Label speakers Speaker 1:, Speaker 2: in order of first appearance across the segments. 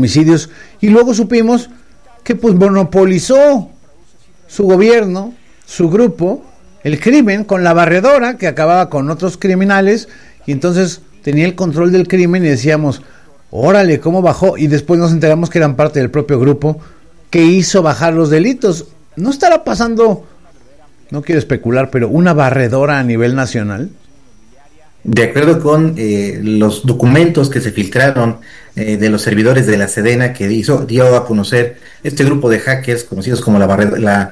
Speaker 1: homicidios, y luego supimos que pues monopolizó su gobierno, su grupo, el crimen con la barredora que acababa con otros criminales, y entonces tenía el control del crimen y decíamos, órale, ¿cómo bajó? Y después nos enteramos que eran parte del propio grupo que hizo bajar los delitos. ¿No estará pasando, no quiero especular, pero una barredora a nivel nacional?
Speaker 2: De acuerdo con los documentos que se filtraron de los servidores de la Sedena, que dio a conocer este grupo de hackers conocidos como las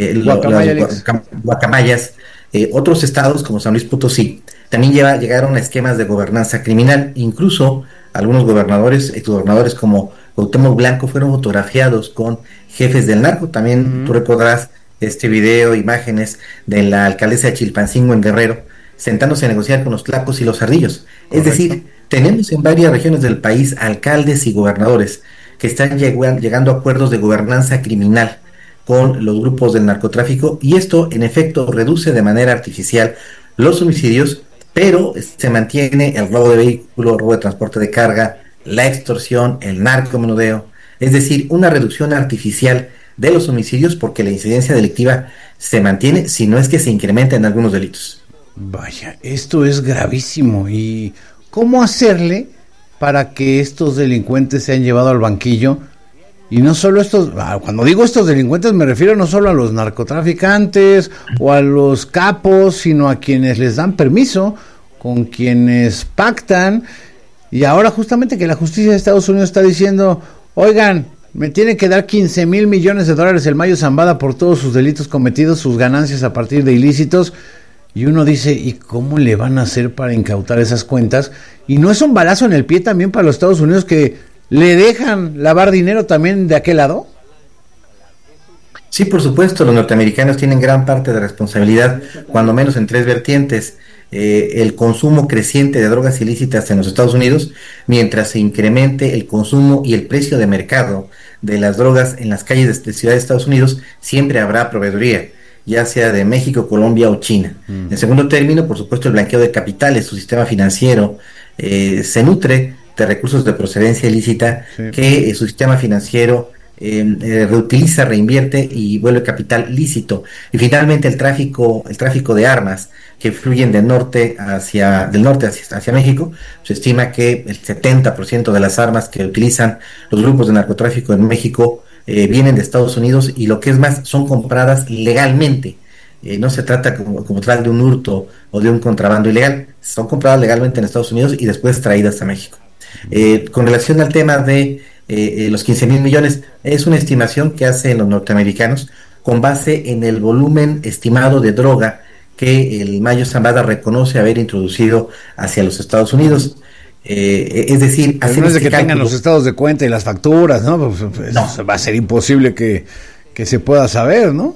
Speaker 2: guacamayas, otros estados como San Luis Potosí también llegaron a esquemas de gobernanza criminal. Incluso algunos exgobernadores como Cuauhtémoc Blanco fueron fotografiados con jefes del narco. También tú recordarás este video, imágenes de la alcaldesa de Chilpancingo en Guerrero, sentándose a negociar con los tlacos y los ardillos. Correcto. Es decir, tenemos en varias regiones del país alcaldes y gobernadores que están llegando a acuerdos de gobernanza criminal con los grupos del narcotráfico, y esto en efecto reduce de manera artificial los homicidios, pero se mantiene el robo de vehículos, robo de transporte de carga, la extorsión, el narcomenudeo, es decir, una reducción artificial de los homicidios, porque la incidencia delictiva se mantiene, si no es que se incrementa en algunos delitos.
Speaker 1: Vaya, esto es gravísimo. ¿Y cómo hacerle para que estos delincuentes sean llevados al banquillo? Y no solo estos, cuando digo estos delincuentes me refiero no solo a los narcotraficantes o a los capos, sino a quienes les dan permiso, con quienes pactan. Y ahora justamente que la justicia de Estados Unidos está diciendo, oigan, me tiene que dar 15 mil millones de dólares el Mayo Zambada por todos sus delitos cometidos, sus ganancias a partir de ilícitos. Y uno dice, ¿y cómo le van a hacer para incautar esas cuentas? Y no es un balazo en el pie también para los Estados Unidos, que le dejan lavar dinero también de aquel lado.
Speaker 2: Sí, por supuesto, los norteamericanos tienen gran parte de responsabilidad, cuando menos en tres vertientes. El consumo creciente de drogas ilícitas en los Estados Unidos, mientras se incremente el consumo y el precio de mercado de las drogas en las calles de ciudades de Estados Unidos, siempre habrá proveeduría, ya sea de México, Colombia o China. En segundo término, por supuesto, el blanqueo de capitales, su sistema financiero se nutre de recursos de procedencia ilícita, sí, que su sistema financiero reutiliza, reinvierte y vuelve capital lícito. Y finalmente el tráfico de armas que fluyen del norte hacia México. Se estima que el 70% de las armas que utilizan los grupos de narcotráfico en México vienen de Estados Unidos, y lo que es más, son compradas legalmente. No se trata como tal de un hurto o de un contrabando ilegal, son compradas legalmente en Estados Unidos y después traídas a México. Con relación al tema de los 15 mil millones, es una estimación que hacen los norteamericanos con base en el volumen estimado de droga que el Mayo Zambada reconoce haber introducido hacia los Estados Unidos. Es decir,
Speaker 1: no es de que tengan los estados de cuenta y las facturas, ¿no? Pues no, va a ser imposible que se pueda saber, ¿no?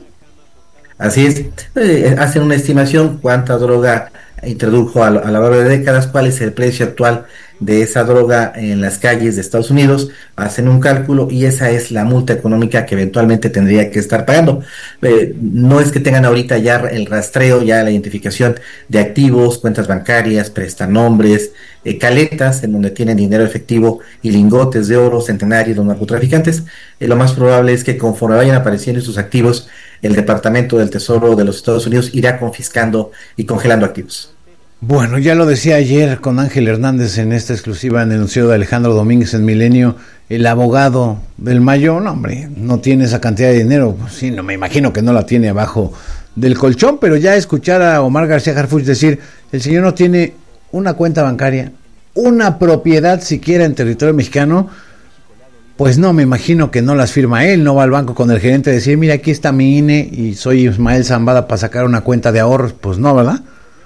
Speaker 2: Así es, hacen una estimación cuánta droga introdujo a lo largo de décadas, cuál es el precio actual de esa droga en las calles de Estados Unidos, hacen un cálculo y esa es la multa económica que eventualmente tendría que estar pagando. No es que tengan ahorita ya el rastreo, ya la identificación de activos, cuentas bancarias, prestanombres, caletas en donde tienen dinero efectivo y lingotes de oro centenarios los narcotraficantes. Lo más probable es que conforme vayan apareciendo estos activos, el Departamento del Tesoro de los Estados Unidos irá confiscando y congelando activos.
Speaker 1: Bueno, ya lo decía ayer con Ángel Hernández en esta exclusiva en el enunciado de Alejandro Domínguez en Milenio, el abogado del Mayo, no hombre, no tiene esa cantidad de dinero, pues sí, no me imagino que no la tiene abajo del colchón, pero ya escuchar a Omar García Harfuch decir, el señor no tiene una cuenta bancaria, una propiedad siquiera en territorio mexicano, pues no, me imagino que no las firma él, no va al banco con el gerente a decir, mira, aquí está mi INE y soy Ismael Zambada para sacar una cuenta de ahorros, pues no, ¿verdad?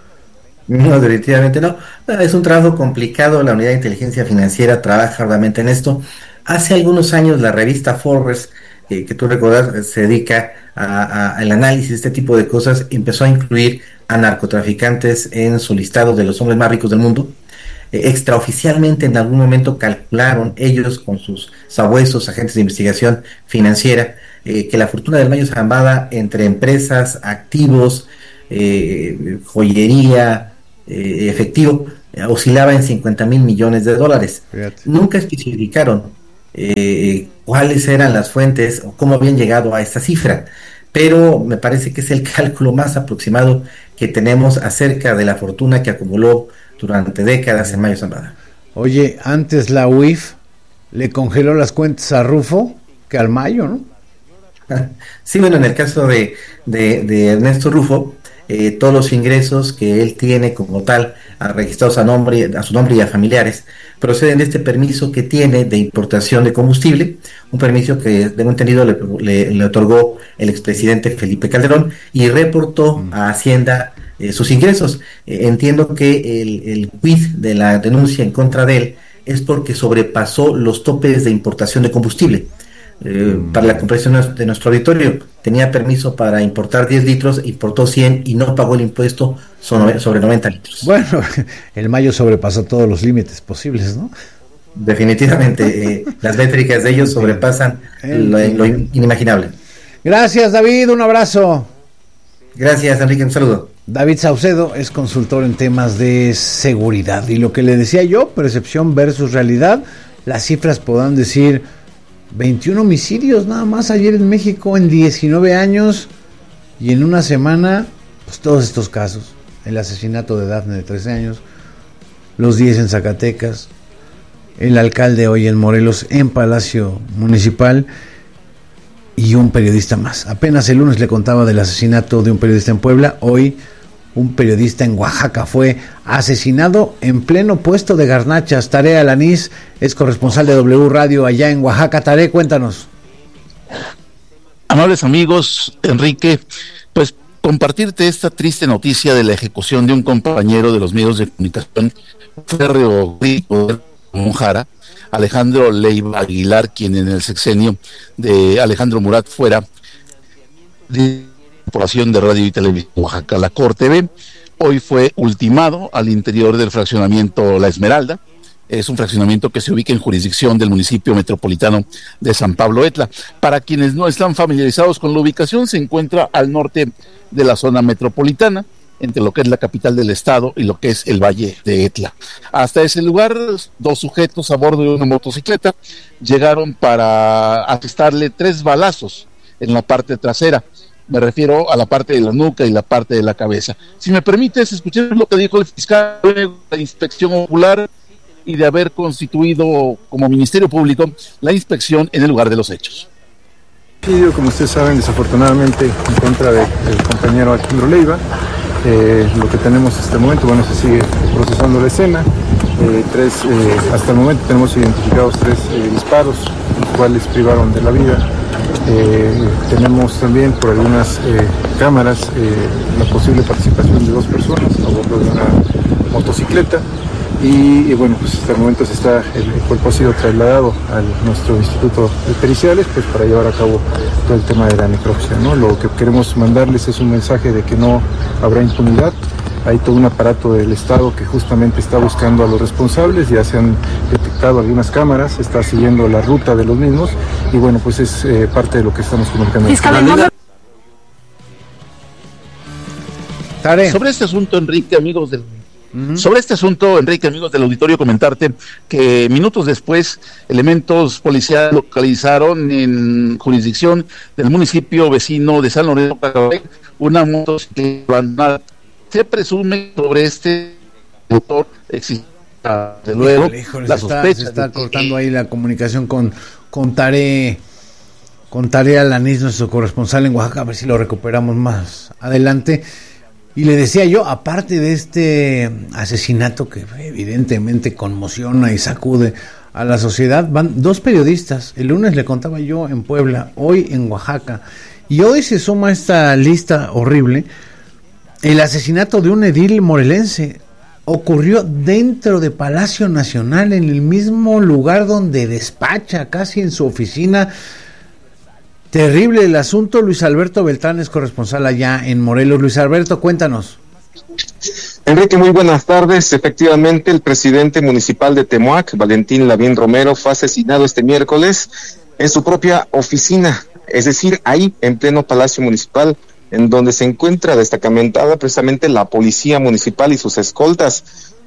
Speaker 2: No, definitivamente no. Es un trabajo complicado, la Unidad de Inteligencia Financiera trabaja arduamente en esto. Hace algunos años la revista Forbes, que tú recuerdas, se dedica al análisis de este tipo de cosas, empezó a incluir a narcotraficantes en su listado de los hombres más ricos del mundo. Extraoficialmente en algún momento calcularon ellos con sus sabuesos agentes de investigación financiera que la fortuna del Mayo Zambada entre empresas, activos, joyería, efectivo, oscilaba en 50 mil millones de dólares. Fíjate. Nunca especificaron cuáles eran las fuentes o cómo habían llegado a esta cifra, pero me parece que es el cálculo más aproximado que tenemos acerca de la fortuna que acumuló durante décadas en Mayo Zambada.
Speaker 1: Oye, antes la UIF le congeló las cuentas a Rufo que al Mayo, ¿no?
Speaker 2: Sí, bueno, en el caso de Ernesto Rufo, todos los ingresos que él tiene como tal, registrados a su nombre y a familiares, proceden de este permiso que tiene de importación de combustible, un permiso que, tengo entendido, le otorgó el expresidente Felipe Calderón y reportó a Hacienda sus ingresos. Entiendo que el quid de la denuncia en contra de él es porque sobrepasó los topes de importación de combustible. Para la comprensión de nuestro auditorio, tenía permiso para importar 10 litros, importó 100 y no pagó el impuesto sobre 90 litros.
Speaker 1: Bueno, el Mayo sobrepasó todos los límites posibles, ¿no?
Speaker 2: Definitivamente, las métricas de ellos sobrepasan lo inimaginable.
Speaker 1: Gracias, David, un abrazo.
Speaker 2: Gracias, Enrique, un saludo.
Speaker 1: David Saucedo es consultor en temas de seguridad y lo que le decía yo, percepción versus realidad, las cifras podrán decir 21 homicidios nada más ayer en México en 19 años y en una semana, pues todos estos casos, el asesinato de Dafne de 13 años, los 10 en Zacatecas, el alcalde hoy en Morelos en Palacio Municipal y un periodista más. Apenas el lunes le contaba del asesinato de un periodista en Puebla, hoy un periodista en Oaxaca fue asesinado en pleno puesto de garnachas. Taré Alanís es corresponsal de W Radio allá en Oaxaca. Taré, cuéntanos.
Speaker 3: Amables amigos, Enrique, pues compartirte esta triste noticia de la ejecución de un compañero de los medios de comunicación, férreo de Monjara, Alejandro Leiva Aguilar, quien en el sexenio de Alejandro Murat fuera de Corporación de Radio y Televisión Oaxaca, la COR-TV, hoy fue ultimado al interior del fraccionamiento La Esmeralda. Es un fraccionamiento que se ubica en jurisdicción del municipio metropolitano de San Pablo Etla. Para quienes no están familiarizados con la ubicación, se encuentra al norte de la zona metropolitana, entre lo que es la capital del estado y lo que es el Valle de Etla. Hasta ese lugar, dos sujetos a bordo de una motocicleta llegaron para asestarle 3 balazos en la parte trasera. Me refiero a la parte de la nuca y la parte de la cabeza. Si me permites, escuchemos lo que dijo el fiscal de la inspección ocular y de haber constituido como Ministerio Público la inspección en el lugar de los hechos.
Speaker 4: Como ustedes saben, desafortunadamente en contra del compañero Alejandro Leiva. Lo que tenemos hasta el momento, bueno, se sigue procesando la escena. Hasta el momento tenemos identificados 3 disparos, los cuales privaron de la vida. Tenemos también por algunas cámaras la posible participación de 2 personas a bordo de una motocicleta y bueno, pues hasta el momento el cuerpo ha sido trasladado a nuestro instituto de periciales, pues para llevar a cabo todo el tema de la necropsia, ¿no? Lo que queremos mandarles es un mensaje de que no habrá impunidad. Hay todo un aparato del Estado que justamente está buscando a los responsables, ya se han detectado algunas cámaras, está siguiendo la ruta de los mismos y bueno, pues es parte de lo que estamos comunicando.
Speaker 3: Sobre este asunto, Enrique, amigos del auditorio, comentarte que minutos después elementos policiales localizaron en jurisdicción del municipio vecino de San Lorenzo una motocicleta abandonada. Se presume sobre este autor existe de luego la sospecha.
Speaker 1: Se está cortando ahí la comunicación con Taré Alanís, nuestro corresponsal en Oaxaca, a ver si lo recuperamos más adelante. Y le decía yo, aparte de este asesinato que evidentemente conmociona y sacude a la sociedad, van 2 periodistas. El lunes le contaba yo en Puebla, hoy en Oaxaca, y hoy se suma a esta lista horrible el asesinato de un edil morelense. Ocurrió dentro de Palacio Nacional, en el mismo lugar donde despacha, casi en su oficina. Terrible el asunto. Luis Alberto Beltrán es corresponsal allá en Morelos. Luis Alberto, cuéntanos.
Speaker 5: Enrique, muy buenas tardes. Efectivamente, el presidente municipal de Temoac, Valentín Lavín Romero, fue asesinado este miércoles en su propia oficina, es decir, ahí en pleno Palacio Municipal, en donde se encuentra destacamentada precisamente la policía municipal y sus escoltas.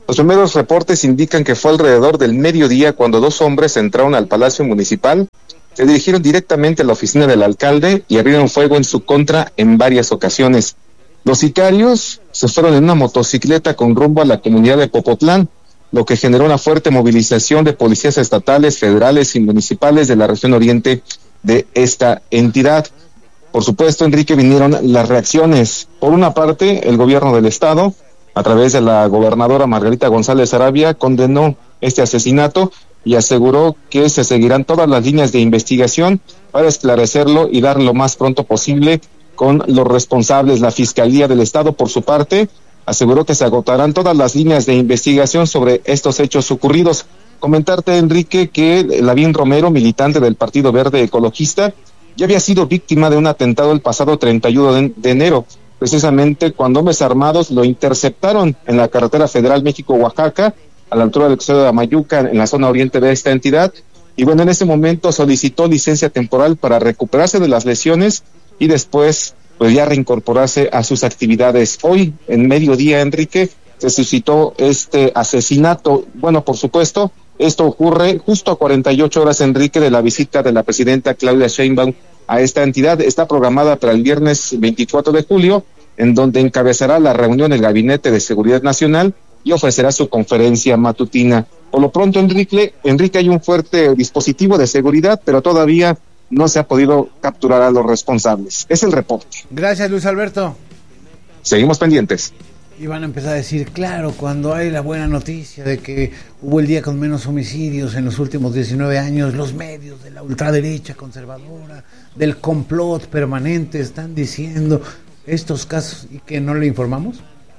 Speaker 5: Los primeros reportes indican que fue alrededor del mediodía cuando 2 hombres entraron al Palacio Municipal, se dirigieron directamente a la oficina del alcalde y abrieron fuego en su contra en varias ocasiones. Los sicarios se fueron en una motocicleta con rumbo a la comunidad de Popotlán, lo que generó una fuerte movilización de policías estatales, federales y municipales de la región oriente de esta entidad. Por supuesto, Enrique, vinieron las reacciones. Por una parte, el gobierno del estado, a través de la gobernadora Margarita González Arabia, condenó este asesinato y aseguró que se seguirán todas las líneas de investigación para esclarecerlo y dar lo más pronto posible con los responsables. La Fiscalía del Estado, por su parte, aseguró que se agotarán todas las líneas de investigación sobre estos hechos ocurridos. Comentarte, Enrique, que Lavín Romero, militante del Partido Verde Ecologista, ya había sido víctima de un atentado el pasado 31 de enero, precisamente cuando hombres armados lo interceptaron en la carretera federal México-Oaxaca, a la altura del Exceso de Amayuca, en la zona oriente de esta entidad, y bueno, en ese momento solicitó licencia temporal para recuperarse de las lesiones y después pues ya reincorporarse a sus actividades. Hoy, en mediodía, Enrique, se suscitó este asesinato. Bueno, por supuesto, esto ocurre justo a 48 horas, Enrique, de la visita de la presidenta Claudia Sheinbaum a esta entidad. Está programada para el viernes 24 de julio, en donde encabezará la reunión el Gabinete de Seguridad Nacional y ofrecerá su conferencia matutina. Por lo pronto, Enrique, hay un fuerte dispositivo de seguridad, pero todavía no se ha podido capturar a los responsables. Es el reporte.
Speaker 1: Gracias, Luis Alberto.
Speaker 5: Seguimos pendientes.
Speaker 1: Y van a empezar a decir, claro, cuando hay la buena noticia de que hubo el día con menos homicidios en los últimos 19 años, los medios de la ultraderecha conservadora, del complot permanente, están diciendo estos casos, ¿y que no le informamos?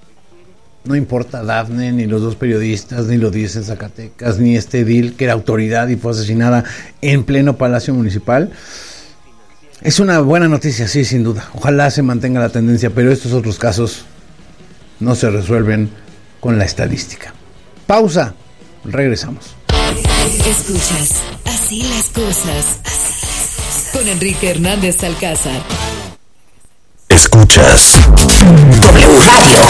Speaker 1: No importa Dafne, ni los 2 periodistas, ni lo dice Zacatecas, ni este edil que era autoridad y fue asesinada en pleno Palacio Municipal. Es una buena noticia, sí, sin duda. Ojalá se mantenga la tendencia, pero estos otros casos no se resuelven con la estadística. Pausa, regresamos.
Speaker 6: Escuchas Así las cosas con Enrique Hernández Alcázar.
Speaker 7: Escuchas W Radio.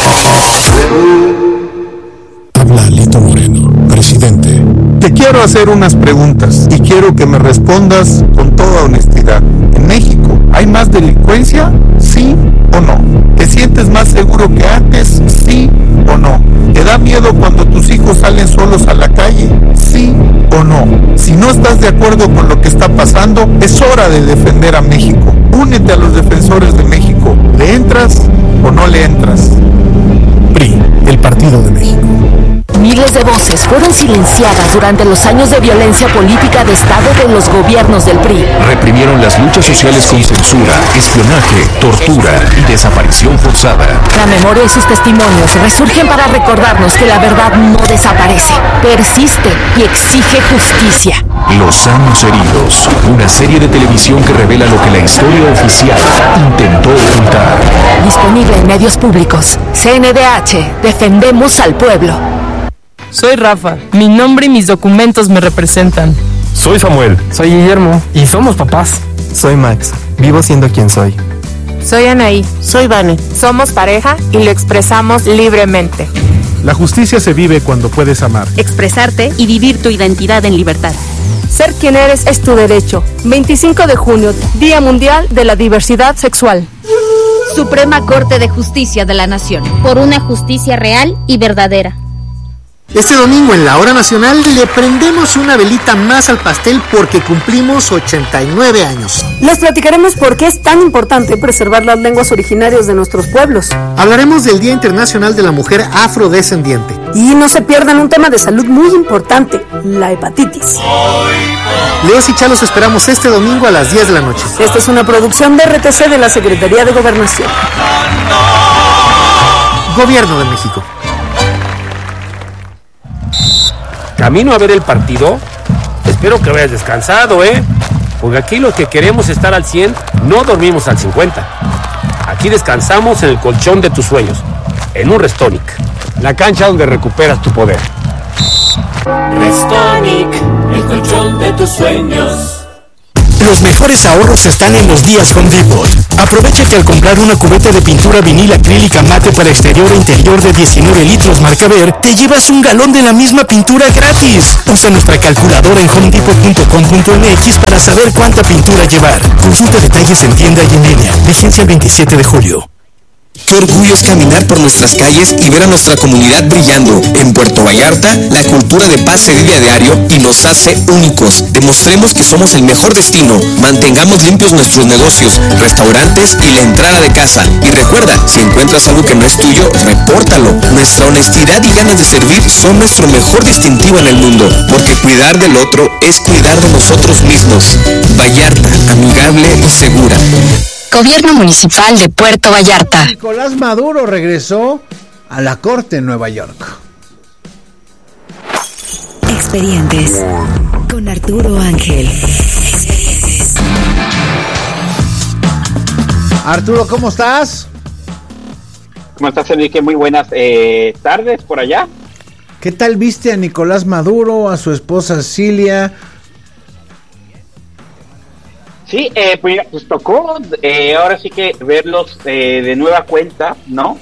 Speaker 7: Habla Lito Moreno, presidente.
Speaker 4: Te quiero hacer unas preguntas y quiero que me respondas con toda honestidad. ¿En México hay más delincuencia? ¿Sí o no? ¿Te sientes más seguro que antes? ¿Sí o no? ¿Te da miedo cuando tus hijos salen solos a la calle? ¿Sí o no? Si no estás de acuerdo con lo que está pasando, es hora de defender a México. Únete a los defensores de México. ¿Le entras o no le entras?
Speaker 7: PRI, el Partido de México.
Speaker 8: Miles de voces fueron silenciadas durante los años de violencia política de Estado de los gobiernos del PRI.
Speaker 9: Reprimieron las luchas sociales con censura, espionaje, tortura y desaparición forzada.
Speaker 8: La memoria y sus testimonios resurgen para recordarnos que la verdad no desaparece, persiste y exige justicia.
Speaker 9: Los años heridos, una serie de televisión que revela lo que la historia oficial intentó ocultar.
Speaker 8: Disponible en medios públicos. CNDH, defendemos al pueblo.
Speaker 10: Soy Rafa, mi nombre y mis documentos me representan.
Speaker 11: Soy Samuel.
Speaker 12: Soy Guillermo y somos papás.
Speaker 13: Soy Max, vivo siendo quien soy.
Speaker 14: Soy Anaí. Soy Vane. Somos pareja y lo expresamos libremente.
Speaker 15: La justicia se vive cuando puedes amar,
Speaker 16: expresarte y vivir tu identidad en libertad.
Speaker 14: Ser quien eres es tu derecho. 25 de junio, Día Mundial de la Diversidad Sexual.
Speaker 16: Suprema Corte de Justicia de la Nación. Por una justicia real y verdadera.
Speaker 17: Este domingo en la Hora Nacional le prendemos una velita más al pastel porque cumplimos 89 años.
Speaker 14: Les platicaremos por qué es tan importante preservar las lenguas originarias de nuestros pueblos.
Speaker 17: Hablaremos del Día Internacional de la Mujer Afrodescendiente.
Speaker 14: Y no se pierdan un tema de salud muy importante, la hepatitis.
Speaker 17: Leos y Chalos esperamos este domingo a las 10 de la noche.
Speaker 14: Esta es una producción de RTC de la Secretaría de Gobernación.
Speaker 17: Gobierno de México.
Speaker 12: Camino a ver el partido. Espero que vayas descansado, porque aquí los que queremos estar al 100 no dormimos al 50. Aquí descansamos en el colchón de tus sueños, en un Restonic, la cancha donde recuperas tu poder.
Speaker 18: Restonic, el colchón de tus sueños.
Speaker 7: Los mejores ahorros están en los días Home Depot. Aprovecha que al comprar una cubeta de pintura vinil acrílica mate para exterior e interior de 19 litros marca Ver, te llevas un galón de la misma pintura gratis. Usa nuestra calculadora en homedepot.com.mx para saber cuánta pintura llevar. Consulta detalles en tienda y en línea. Vigencia el 27 de julio.
Speaker 11: Qué orgullo es caminar por nuestras calles y ver a nuestra comunidad brillando. En Puerto Vallarta, la cultura de paz se vive a diario y nos hace únicos. Demostremos que somos el mejor destino. Mantengamos limpios nuestros negocios, restaurantes y la entrada de casa. Y recuerda, si encuentras algo que no es tuyo, repórtalo. Nuestra honestidad y ganas de servir son nuestro mejor distintivo en el mundo, porque cuidar del otro es cuidar de nosotros mismos. Vallarta, amigable y segura.
Speaker 8: Gobierno Municipal de Puerto Vallarta.
Speaker 1: Nicolás Maduro regresó a la corte en Nueva York.
Speaker 6: Expedientes con Arturo Ángel.
Speaker 1: Arturo, ¿cómo estás?
Speaker 18: ¿Cómo estás, Enrique? Muy buenas tardes por allá.
Speaker 1: ¿Qué tal viste a Nicolás Maduro, a su esposa Cilia?
Speaker 18: Sí, pues tocó ahora sí que verlos de nueva cuenta, ¿no?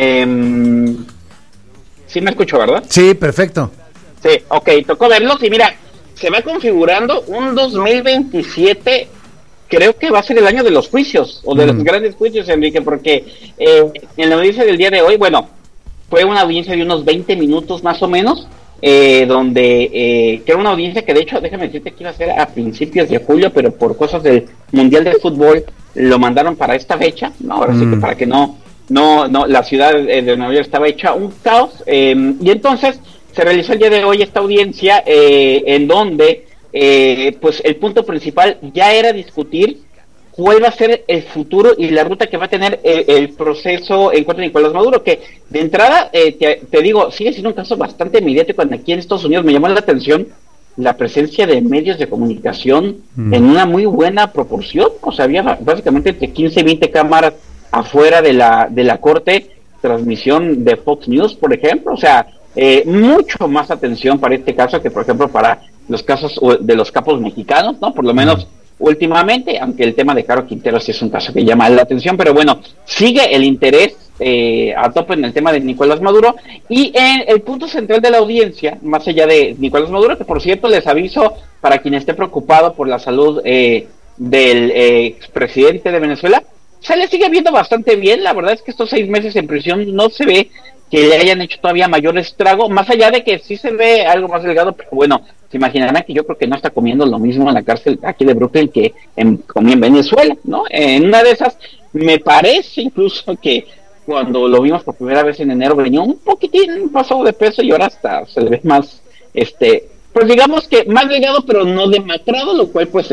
Speaker 18: Sí me escucho, ¿verdad?
Speaker 1: Sí, perfecto.
Speaker 18: Sí, ok, tocó verlos y mira, se va configurando un 2027, creo que va a ser el año de los juicios, o de los grandes juicios, Enrique, porque en la audiencia del día de hoy, bueno, fue una audiencia de unos 20 minutos más o menos, donde que era una audiencia que de hecho, déjame decirte que iba a ser a principios de julio, pero por cosas del Mundial de Fútbol lo mandaron para esta fecha, ¿no? Ahora sí que para que no, la ciudad de Nueva York estaba hecha un caos, y entonces se realizó el día de hoy esta audiencia en donde pues el punto principal ya era discutir cuál va a ser el futuro y la ruta que va a tener el proceso en contra de Nicolás Maduro, que de entrada, te digo, sigue siendo un caso bastante mediático aquí en Estados Unidos. Me llamó la atención la presencia de medios de comunicación en una muy buena proporción. O sea, había básicamente entre 15 y 20 cámaras afuera de la corte, transmisión de Fox News, por ejemplo. O sea, mucho más atención para este caso que, por ejemplo, para los casos de los capos mexicanos, ¿no? Por lo menos últimamente, aunque el tema de Caro Quintero sí es un caso que llama la atención, pero bueno, sigue el interés a tope en el tema de Nicolás Maduro, y en el punto central de la audiencia, más allá de Nicolás Maduro, que por cierto les aviso para quien esté preocupado por la salud del expresidente de Venezuela, se le sigue viendo bastante bien. La verdad es que estos 6 meses en prisión no se ve que le hayan hecho todavía mayor estrago, más allá de que sí se ve algo más delgado, pero bueno, se imaginarán que yo creo que no está comiendo lo mismo en la cárcel aquí de Brooklyn que comía en Venezuela, ¿no? En una de esas, me parece incluso que cuando lo vimos por primera vez en enero venía un poquitín pasado de peso y ahora hasta se le ve más, pues digamos que más delgado pero no demacrado, lo cual pues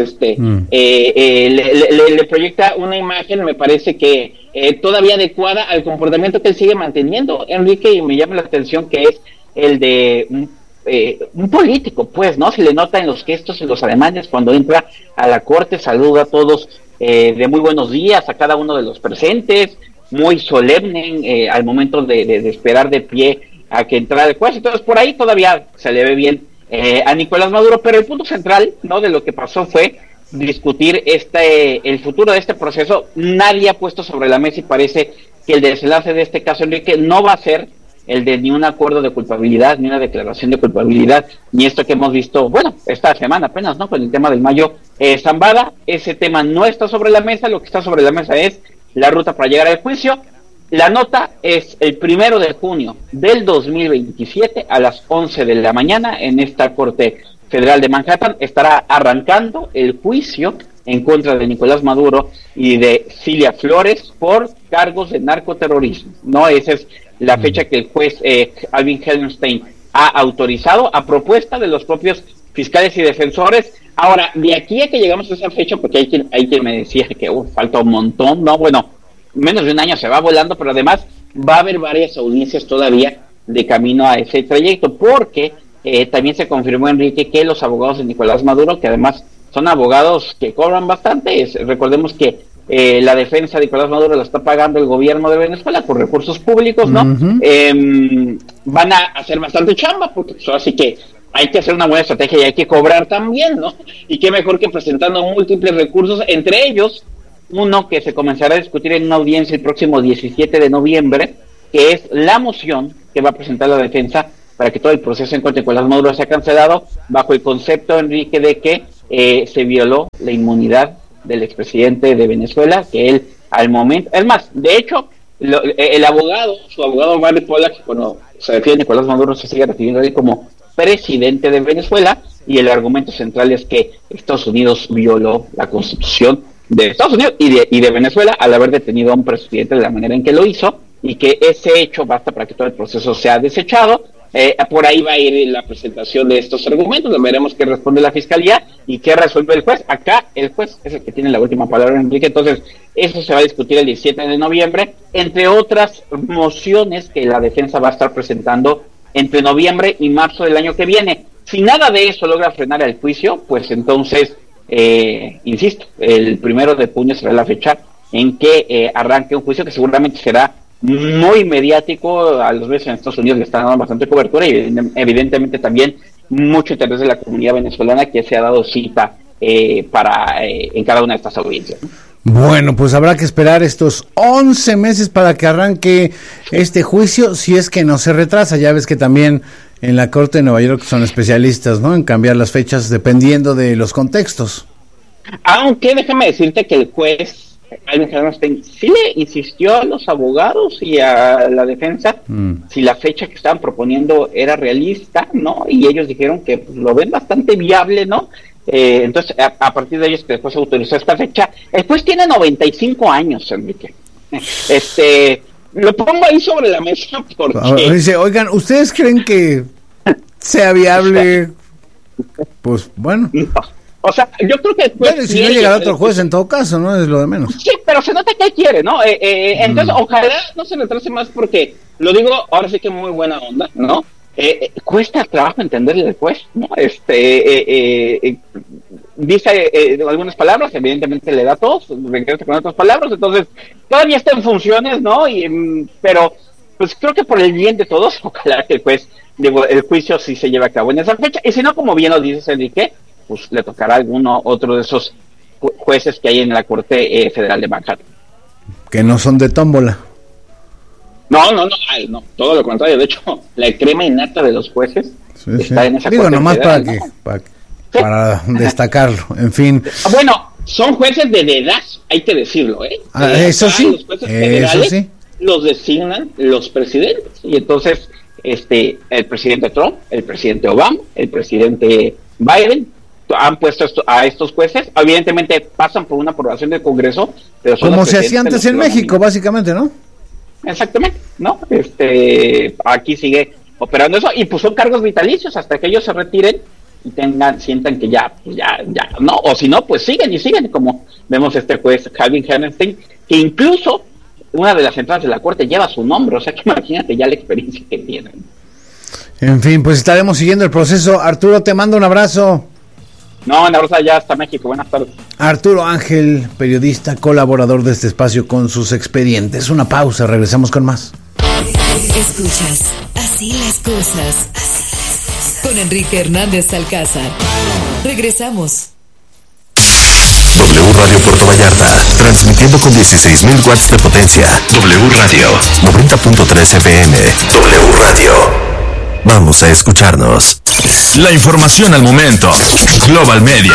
Speaker 18: le proyecta una imagen, me parece que todavía adecuada al comportamiento que él sigue manteniendo, Enrique, y me llama la atención que es el de un político, pues, ¿no? Se le nota en los gestos, en los ademanes, cuando entra a la corte, saluda a todos de muy buenos días, a cada uno de los presentes, muy solemne al momento de esperar de pie a que entrara el juez. Entonces, por ahí todavía se le ve bien a Nicolás Maduro, pero el punto central, ¿no?, de lo que pasó fue discutir el futuro de este proceso. Nadie ha puesto sobre la mesa y parece que el desenlace de este caso, Enrique, no va a ser el de ni un acuerdo de culpabilidad, ni una declaración de culpabilidad, ni esto que hemos visto, bueno, esta semana apenas, ¿no?, con el tema del Mayo Zambada. Ese tema no está sobre la mesa. Lo que está sobre la mesa es la ruta para llegar al juicio. La nota es el 1 de junio del 2027 a las 11 de la mañana en esta Corte Federal de Manhattan. Estará arrancando el juicio en contra de Nicolás Maduro y de Cilia Flores por cargos de narcoterrorismo, ¿no? Esa es la fecha que el juez Alvin Hellenstein ha autorizado a propuesta de los propios fiscales y defensores. Ahora, de aquí a que llegamos a esa fecha, porque hay quien me decía que falta un montón, ¿no? Bueno, menos de un año se va volando, pero además va a haber varias audiencias todavía de camino a ese trayecto, porque también se confirmó, Enrique, que los abogados de Nicolás Maduro, que además son abogados que cobran bastante, recordemos que la defensa de Nicolás Maduro la está pagando el gobierno de Venezuela por recursos públicos, ¿no? Van a hacer bastante chamba, porque pues, así que hay que hacer una buena estrategia y hay que cobrar también, ¿no? Y qué mejor que presentando múltiples recursos, entre ellos uno que se comenzará a discutir en una audiencia el próximo 17 de noviembre, que es la moción que va a presentar la defensa para que todo el proceso en contra de Nicolás Maduro sea cancelado, bajo el concepto, Enrique, de que se violó la inmunidad del expresidente de Venezuela, que él al momento, es más, de hecho, su abogado Barry Pollack, cuando se refiere a Nicolás Maduro, se sigue refiriendo a él como presidente de Venezuela, y el argumento central es que Estados Unidos violó la constitución de Estados Unidos y de Venezuela al haber detenido a un presidente de la manera en que lo hizo, y que ese hecho basta para que todo el proceso sea desechado. Por ahí va a ir la presentación de estos argumentos, veremos qué responde la fiscalía y qué resuelve el juez. Acá el juez es el que tiene la última palabra, Enrique. Entonces eso se va a discutir el 17 de noviembre, entre otras mociones que la defensa va a estar presentando entre noviembre y marzo del año que viene. Si nada de eso logra frenar el juicio, pues entonces, insisto, el 1 de junio será la fecha en que arranque un juicio que seguramente será muy mediático. A los medios en Estados Unidos le están dando bastante cobertura y evidentemente también mucho interés de la comunidad venezolana, que se ha dado cita en cada una de estas audiencias, ¿no?
Speaker 1: Bueno, pues habrá que esperar estos 11 meses para que arranque este juicio, si es que no se retrasa. Ya ves que también en la Corte de Nueva York son especialistas, ¿no?, en cambiar las fechas dependiendo de los contextos.
Speaker 18: Aunque déjame decirte que el juez Alvin Helmstein sí le insistió a los abogados y a la defensa si la fecha que estaban proponiendo era realista, ¿no? Y ellos dijeron que pues, lo ven bastante viable, ¿no? Entonces, a partir de ellos que después se autorizó esta fecha. El juez tiene 95 años, Enrique. Lo pongo ahí sobre la mesa porque...
Speaker 1: Dice, oigan, ¿ustedes creen que sea viable? Pues bueno...
Speaker 18: No. O sea, yo creo que...
Speaker 1: Bueno, si no llegará otro juez en todo caso, ¿no? Es lo de menos.
Speaker 18: Sí, pero se nota que él quiere, ¿no? Entonces, ojalá no se retrase más porque, lo digo, ahora sí que muy buena onda, ¿no? Cuesta trabajo entenderle al juez, ¿no? Dice algunas palabras, evidentemente le da tos, regresa con otras palabras, entonces todavía está en funciones, ¿no? Pero, pues creo que por el bien de todos, ojalá que el juez, digo, el juicio sí se lleve a cabo en esa fecha, y si no, como bien lo dices, Enrique, pues le tocará a alguno otro de esos jueces que hay en la Corte Federal de Manhattan.
Speaker 1: Que no son de tómbola.
Speaker 18: No, todo lo contrario. De hecho, la crema innata de los jueces está en esa Corte
Speaker 1: nomás
Speaker 18: Federal,
Speaker 1: para destacarlo, en fin.
Speaker 18: Bueno, son jueces de dedazo, hay que decirlo, ¿eh?
Speaker 1: Eso sí,
Speaker 18: los jueces federales los designan los presidentes. Y entonces, el presidente Trump, el presidente Obama, el presidente Biden han puesto a estos jueces, evidentemente pasan por una aprobación del Congreso, pero son
Speaker 1: como se hacía antes en México, básicamente, ¿no?
Speaker 18: Exactamente, ¿no? Aquí sigue operando eso, y pues son cargos vitalicios hasta que ellos se retiren y sientan que ya, ¿no? O si no, pues siguen, como vemos este juez Alvin Helmstein, que incluso una de las entradas de la Corte lleva su nombre, o sea que imagínate ya la experiencia que tienen.
Speaker 1: En fin, pues estaremos siguiendo el proceso. Arturo, te mando un abrazo.
Speaker 18: No, en abrazo ya hasta México, buenas tardes.
Speaker 1: Arturo Ángel, periodista, colaborador de este espacio con sus expedientes. Una pausa, regresamos con más.
Speaker 6: Escuchas, así las cosas, con Enrique Hernández Alcázar. Regresamos.
Speaker 9: W Radio Puerto Vallarta, transmitiendo con 16.000 watts de potencia. W Radio, 90.3 FM. W Radio. Vamos a escucharnos. La información al momento. Global Media.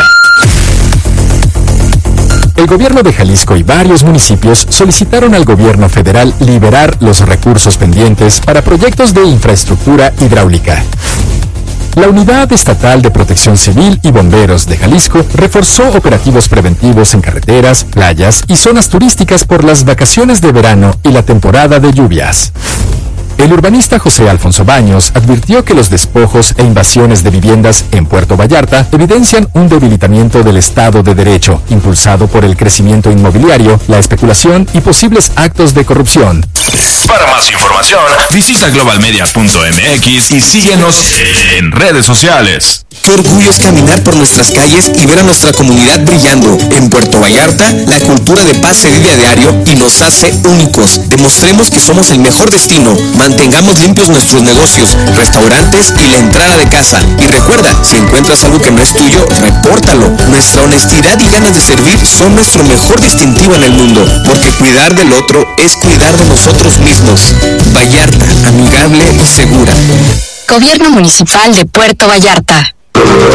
Speaker 7: El gobierno de Jalisco y varios municipios solicitaron al gobierno federal liberar los recursos pendientes para proyectos de infraestructura hidráulica. La Unidad Estatal de Protección Civil y Bomberos de Jalisco reforzó operativos preventivos en carreteras, playas y zonas turísticas por las vacaciones de verano y la temporada de lluvias. El urbanista José Alfonso Baños advirtió que los despojos e invasiones de viviendas en Puerto Vallarta evidencian un debilitamiento del Estado de Derecho, impulsado por el crecimiento inmobiliario, la especulación y posibles actos de corrupción.
Speaker 9: Para más información, visita globalmedia.mx y síguenos en redes sociales.
Speaker 11: Qué orgullo es caminar por nuestras calles y ver a nuestra comunidad brillando. En Puerto Vallarta, la cultura de paz se vive a diario y nos hace únicos. Demostremos que somos el mejor destino. Mantengamos limpios nuestros negocios, restaurantes y la entrada de casa. Y recuerda, si encuentras algo que no es tuyo, repórtalo. Nuestra honestidad y ganas de servir son nuestro mejor distintivo en el mundo, porque cuidar del otro es cuidar de nosotros mismos. Vallarta, amigable y segura.
Speaker 8: Gobierno Municipal de Puerto Vallarta.